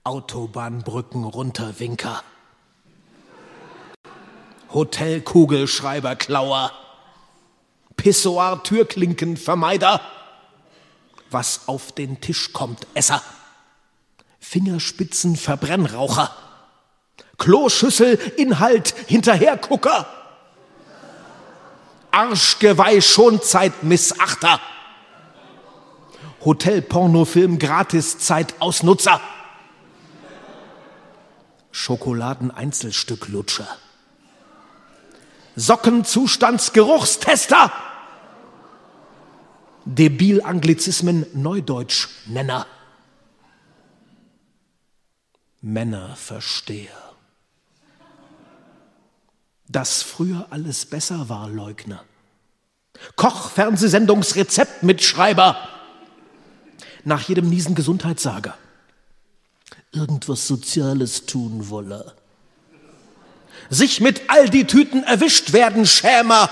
Autobahnbrücken runterwinker, Hotelkugelschreiberklauer, Pissoir-Türklinkenvermeider, was auf den Tisch kommt, Esser, Fingerspitzen-Verbrennraucher, Kloschüssel, Inhalt, Hinterhergucker, Arschgeweih, Schonzeit-Missachter, Hotel-Pornofilm, Gratis-Zeit-Ausnutzer, Schokoladen-Einzelstück-Lutscher, Sockenzustandsgeruchstester, Debil-Anglizismen, Neudeutsch-Nenner, Männerversteher. Dass früher alles besser war, Leugner. Koch-Fernsehsendungsrezeptmitschreiber. Nach jedem Niesen Gesundheitssager. Irgendwas Soziales tun wolle. Sich mit Aldi-Tüten erwischt werden, Schämer.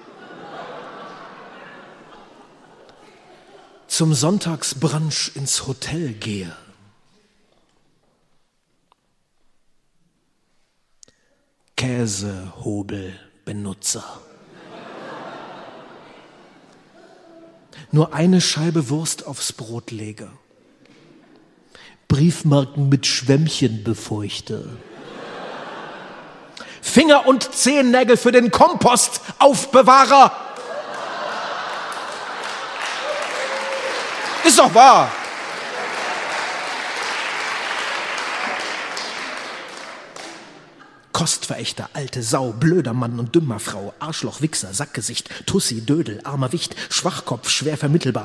Zum Sonntagsbrunch ins Hotel gehe. Käsehobelbenutzer. Nur eine Scheibe Wurst aufs Brot lege. Briefmarken mit Schwämmchen befeuchte. Finger- und Zehennägel für den Kompostaufbewahrer. Ist doch wahr. Kostverächter, alte Sau, blöder Mann und dümmer Frau, Arschloch, Wichser, Sackgesicht, Tussi, Dödel, armer Wicht, Schwachkopf, schwer vermittelbar.